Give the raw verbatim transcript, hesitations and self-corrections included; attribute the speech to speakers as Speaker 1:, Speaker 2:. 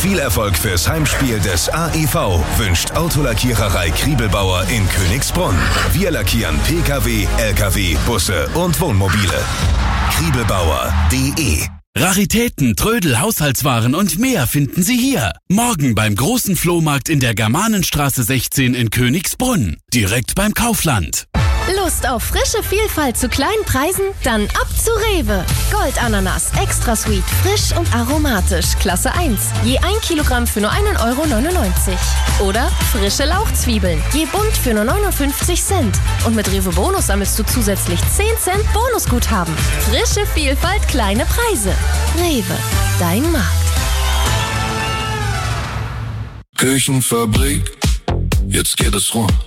Speaker 1: Viel Erfolg fürs Heimspiel des A E V wünscht Autolackiererei Kriebelbauer in Königsbrunn. Wir lackieren Pkw, Lkw, Busse und Wohnmobile. Kriebelbauer punkt de
Speaker 2: Raritäten, Trödel, Haushaltswaren und mehr finden Sie hier. Morgen beim großen Flohmarkt in der Germanenstraße sechzehn in Königsbrunn. Direkt beim Kaufland.
Speaker 3: Lust auf frische Vielfalt zu kleinen Preisen? Dann ab zu Rewe. Goldananas, extra sweet, frisch und aromatisch, Klasse eins. Je ein Kilogramm für nur einen Euro neunundneunzig. Oder frische Lauchzwiebeln, je bunt für nur neunundfünfzig Cent. Und mit Rewe Bonus sammelst du zusätzlich zehn Cent Bonusguthaben. Frische Vielfalt, kleine Preise. Rewe, dein Markt.
Speaker 4: Küchenfabrik, jetzt geht es rund.